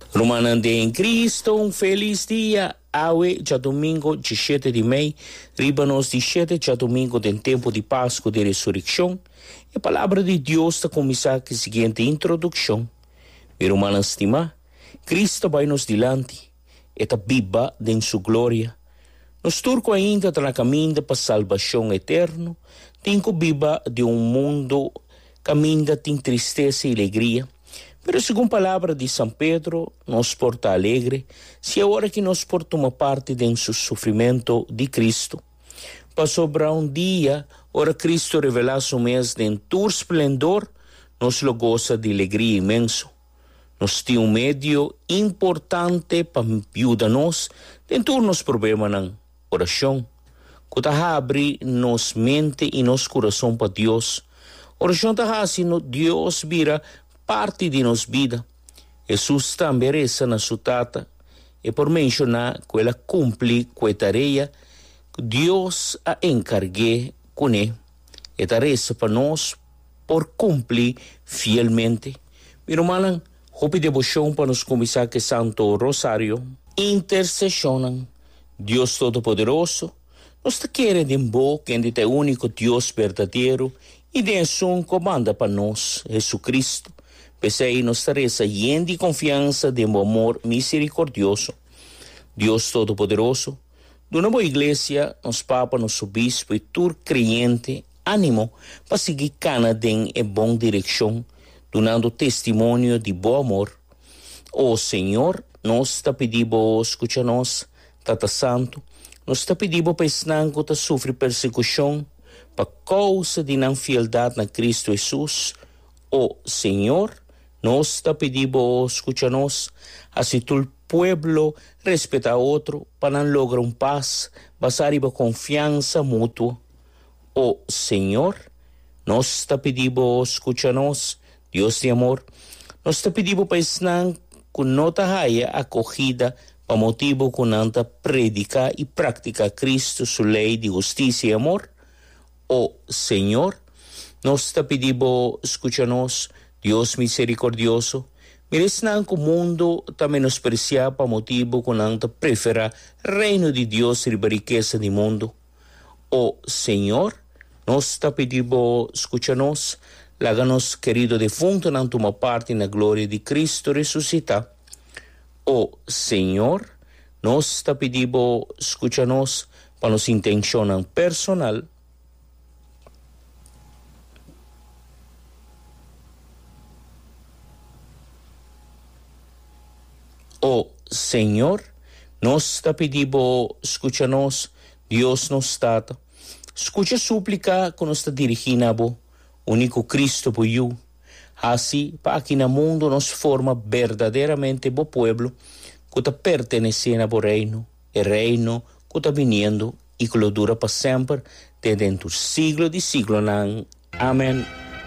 Romanande em Cristo, feliz dia. Aue, já domingo, 17 de maio, ribanos 17, já domingo, do tempo de Páscoa de ressurreição. E a palavra de Deus está começar com a seguinte introdução. Meu irmão estima, Cristo vai nos dilante, e está viva em sua glória. Nos turco ainda está na caminho para a salvação eterna, tem que viva de mundo caminho tem tristeza e alegria. Pero segundo a palavra de São Pedro, nos porta alegre, se é hora que nos por tomar parte de seu sofrimento de Cristo. Para sobrar dia, ora Cristo revelar seu mês de todo esplendor, nos lo goza de alegria imenso. Nos tem meio importante para ajudar-nos dentro dos problemas na oração. Que abre nos mente e nos coração para Deus. Oração está assim, Deus vira parte de nossa vida. Jesus também reza na sua tata e por mencionar que ela cumpre com a tarefa que Deus a encargue com ele. E a reza para nós por cumprir fielmente. Meu irmão, hope devoção para nos começar com o Santo Rosário. Intercessionam. Deus Todo-Poderoso, nos quer de boa que é o único Deus verdadeiro e de um comanda para nós, Jesus Cristo. Pensei nos reza e de confiança de um amor misericordioso. Deus Todo-Poderoso, de uma boa igreja, nos papa, nos bispo e tur crente, ânimo para seguir canadem em boa direção, dando testemunho de bom amor. Ó Senhor, nós te pedimos, escuta-nos, Tata Santo, nós te pedimos para ensinar que sofre persecução, para causa de não fieldade na Cristo Jesus. Ó Senhor, nós te pedimos, escuta-nos, assim tu pueblo respeita outro, para não lograr paz, basar em confiança mútua. Ó Senhor, nós te pedimos, escuta-nos, Deus de amor, nós te pedimos para ensinar que não te haja acorrida para motivo que não te predica e praticar Cristo, sua lei de justiça e amor. Ó Senhor, nós te pedimos, escuta-nos, Deus misericordioso, merece que o mundo te menospreciar para motivo que não te prefere reino de Deus e a riqueza do mundo. Ó Senhor, nós te pedimos, escuta-nos, laga-nos querido defunto não toma parte na glória de Cristo ressuscitar. Ó Senhor, nós te pedimos, escuta-nos, para nos intenção personal. Ó Senhor, nós te pedimos, escuta-nos, Deus nos trata. Escuta a súplica que nos está dirigindo a você, único Cristo por you. Assim, para que no mundo nos forma verdadeiramente bom pueblo, que te pertenece ao reino, e reino que está vindo e que lo dura para sempre, dentro do siglo de siglo. Amém.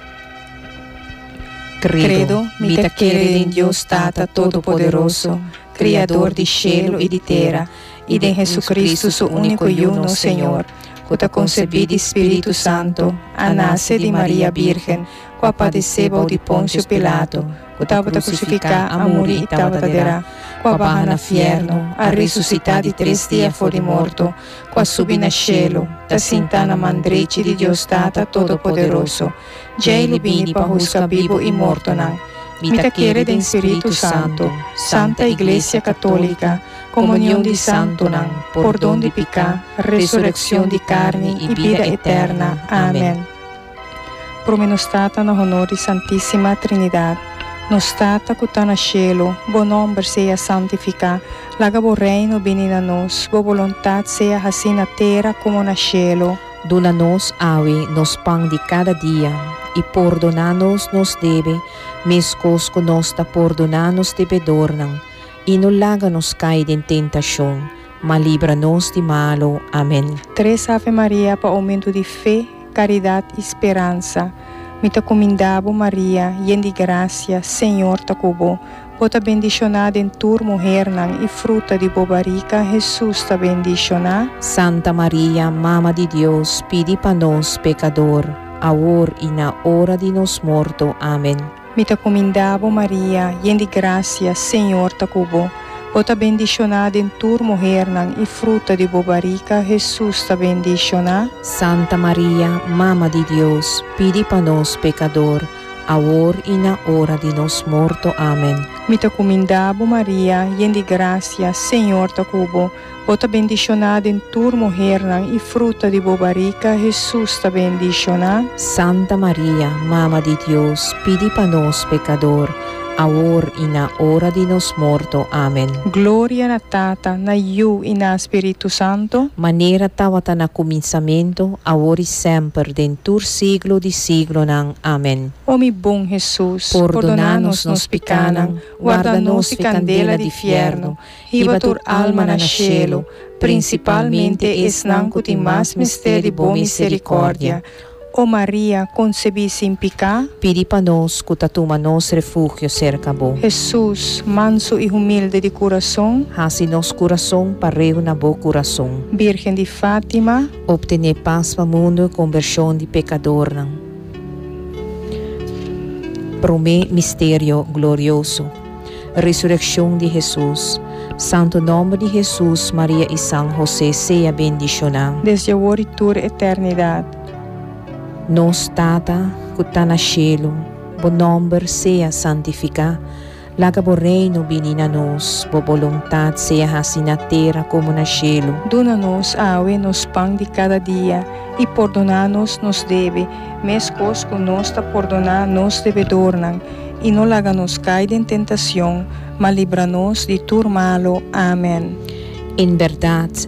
Credo, mi te quiere en Dios Tata Todo-Poderoso, Criador de cielo y de terra, y de Jesucristo su único y uno Señor, que te concebí de Espíritu Santo, a nace de María Virgen, que padeceu de Pôncio Pilato, que estava crucificado, a morir e estava derá, que barra na fierno, a ressuscitar de 3 dias fora de morto, que subi na cielo, ta senta na mandrete de Deus Tata Todo-Poderoso, já ele vini para buscar vivo e morto não. Mi te quiere de Espíritu Santo, Santa Iglesia Católica, comunión de santo nan, perdón de pecado, resurrección de carne y vida eterna. Amén. Pro me nos tata na honor de Santíssima Trinidade, nos tata que está no cielo, bom nome seja santificado, laga bo reino vini na nos, bo vontade seja assim na terra como na cielo. Dona-nos, awe, nos pão de cada dia, e perdona-nos nos deve, mescos que nós ta perdona-nos devedornan, e não laga-nos cair em tentação, mas livra-nos de malo. Amém. 3 Ave Maria para aumento de fé, caridade e esperança. Me te comendavo Maria, e de graça, Senhor te cubo. Pota bendicionada em tur mulher nan, e fruta de bobarica, Jesus te bendicionar. Santa Maria, Mama de Deus, pedi para nós, pecador, agora e na hora de nos morto. Amém. Mi te comendavo Maria, llena de gracia, Senhor te cubo. Bota bendicionada em tu mulher e fruta de bobarica, Jesus te bendicionar. Santa Maria, Mama de Deus, pedi para nós pecador, agora e na hora de nos morto. Amém. Mi te comendavo Maria, llena de gracia, Senhor te cubo. Bota bendicionada em tu mulher e fruta de bobarica, Jesus te bendicionar. Santa Maria, Mama de Deus, pedi para nós pecador, agora e na hora de nos morto. Amém. Glória na Tata, na Iu e na Espírito Santo. Maneira tawata na começamento, agora e sempre, dentur siglo de siglo nang. Amém. Ó mi bom Jesus, Perdonanos nos picanam, guarda-nos de candela de fierno, riba tur alma na cielo, principalmente es nanco de mais mistério de boa misericórdia. Ó Maria, concebi sem pecar. Pedi para nós, que tatuma nos refúgio cerca bo. Jesus, manso e humilde de coração. Hasi nos coração pareu na bo coração. Virgem de Fátima. Obtener paz para mundo e conversão de pecador. Promê mistério glorioso. Ressurreição de Jesus. Santo nome de Jesus, Maria e São José seja bendicionado. Desde agora e toda eternidade. Nos Tata, que está na cielo, bo nome seja santificado, laga bo reino vinha a nós, bo vontade seja assim na terra como na cielo. Dona-nos awe nos pão de cada dia, e perdona-nos nos deve, mescos que nós ta perdonar nos devedornan, e não laga-nos cair em tentação, mas livra-nos de tudo malo. Amém. Em verdade,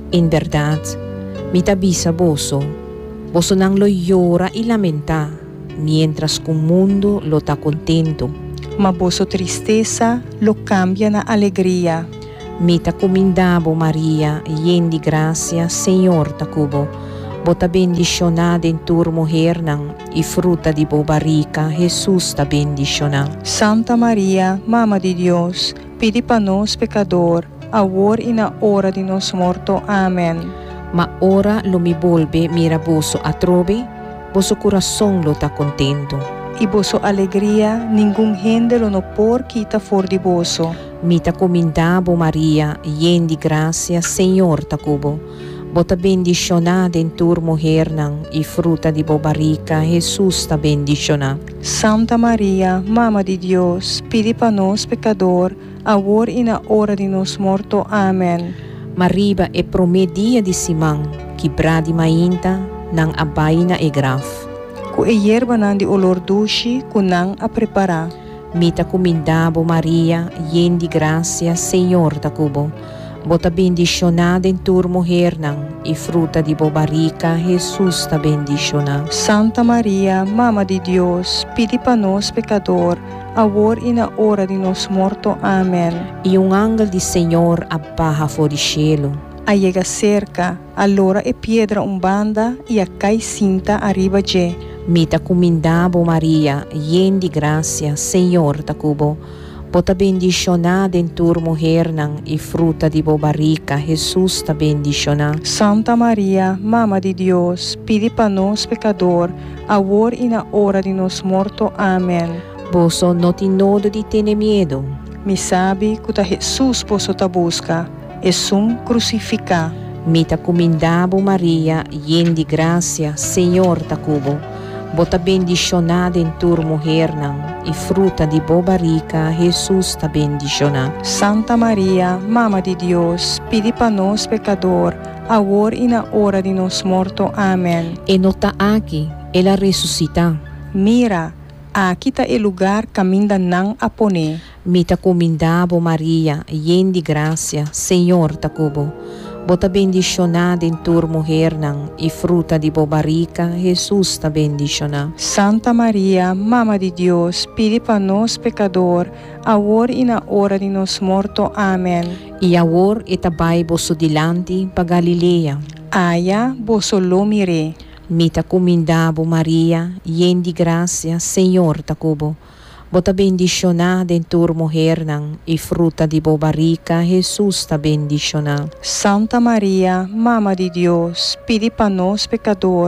me tabisa boso. Boso nang lo llora y lamenta, mientras que el mundo lo está contento. Ma boso tristeza lo cambia na alegría. Mita comendabo Maria, llena de gracia, Señor ta cubo. Bota bendicionada en tu mujer y fruta de bobarica, Jesús ta bendicionada. Santa Maria, Mama de Dios, pedi para nós pecador, agora e na hora de nos morto. Amém. Ma ora lo mi volve mira boso a trove, boso coração lo tá contento. E boso alegria, ninguém gente lo no por quita for de boso. Mita comendabo Maria, llena de gracia, Senhor ta cubo. Bota bendicionada em tu mulher e fruta de bobarica, Jesus ta bendicionada. Santa Maria, Mama de Deus, pedi para nós pecador, agora e na hora de nos morto. Amém. Mariba e promedia de Simão, que brade mainta, nang abaina e graf. Ku e yerba nan de olor dushi, ku nang a preparar. Mita comendabo Maria, llena de gracia, Senhor ta cubo. Bota bendicionada em tu mulher e fruta de bobarica, Jesus ta bendicionada. Santa Maria, Mama de Deus, pedi para nós pecador, agora e na hora de nos morto. Amém. E ángel de Senhor abaja fora do cielo. A llega cerca, allora e piedra banda e a cai cinta arriba je. Mita comendabo Maria, llena de gracia, Senhor ta cubo. Bota bendicionada em tu mulher e fruta de bobarica, Jesus ta bendicionada. Santa Maria, Mama de Deus, pedi para nós pecador, agora e na hora de nos morto. Amém. Boso no te nodo de tener miedo. Me sabe que Jesus posso ta busca, e sum crucificar. Mita comendabo Maria, llena de gracia, Senhor ta cubo. Bota bendicionada em tu mulher e fruta de bobarica, Jesus ta bendicionada. Santa Maria, Mama de Deus, pedi para nós pecador, agora e na hora de nos morto. Amém. E não tá aqui, ela ressuscita. Mira, aqui está o lugar que ainda não apone. Mita comendabo Maria, llena de gracia, Senhor ta cubo. Bota bendicionada em tu mulher e fruta de bobarica, Jesus ta bendicionada. Santa Maria, Mama de Deus, pedi para nós pecador, agora e na hora de nos morto. Amém. E agora etabai boso dilante pa Galileia. Aya, boso lo mire. Mita comendabo Maria, llena de gracia, Senhor ta cubo. Bota bendicionada em tu mulher e fruta de bobarica, Jesus ta bendicionada. Santa Maria, Mama de Deus, pedi para nós pecador,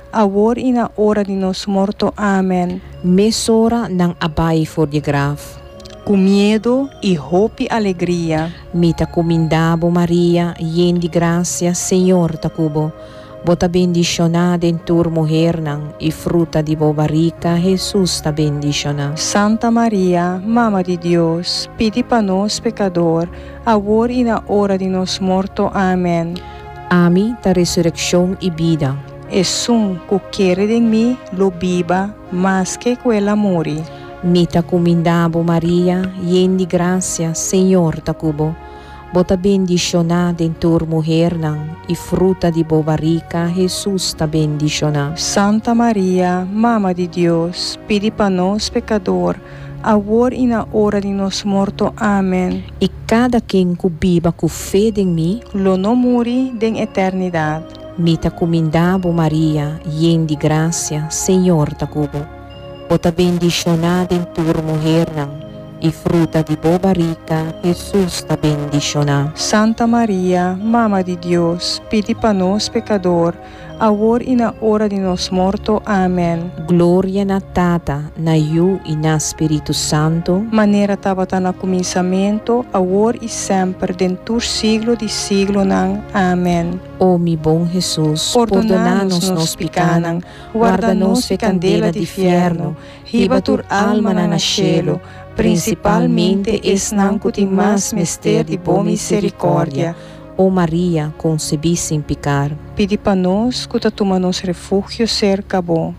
agora e na hora de nosso morto. Amém. Mesora não abai for de grave. Com medo e hope e alegria. Mita comindabo Maria, yen de graça, Senhor tacubo. Bota bendicionada em tur mulher nang, e fruta de boa barriga, Jesus ta bendicionada. Santa Maria, Mama de Deus, pedi para nós pecador, agora e na hora de nosso morto. Amém. Ami ta ressurreição e vida. E sum que quer em mim, lo biba, mas que quella muri. Mita comindabo Maria, yen de graça, Senhor tacubo. Bota bendicionada em tur mulher nang, e fruta de boa barriga, Jesus ta bendicionada. Santa Maria, Mama de Deus, pedi para nós pecador, agora e na hora de nosso morto. Amém. E cada quem que viva com fé em mim, Lo não muri den eternidade. mita comindabo Maria, yen de graça, Senhor tacubo. Bota bendicionada em tur mulher nang, e fruta de boa barriga, Jesus ta bendicionada. Santa Maria, Mama de Deus, pedi para nós pecador, agora e na hora de nosso morto. Amém. Glória na Tata, na Iu e na Espírito Santo, Maneira estava no começamento, agora e sempre, dentro do siglo de siglo. Amém. ó mi bom Jesus, Perdona-nos nos pecados, guarda-nos de candela de inferno, riba tur alma na cielo, principalmente es nanco de mais mister de boa misericórdia. ó Maria, concebi sem pecar. Pedi para nós que tomamos refúgio cerca bom.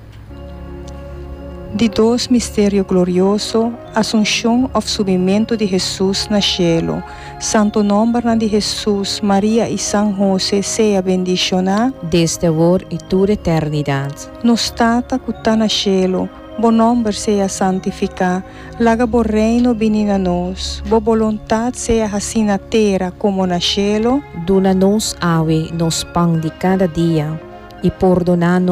De dois mistérios gloriosos, Assunção ou subimento de Jesus na cielo. Santo nome de Jesus, Maria e São José seja bendicionado. Desde agora e toda eternidade. Nos tata que está na cielo, bom nome seja santificado, laga bo reino venha a nós, bo vontade seja assim na terra como na cielo. Duna nos ave nos pão de cada dia, e perdona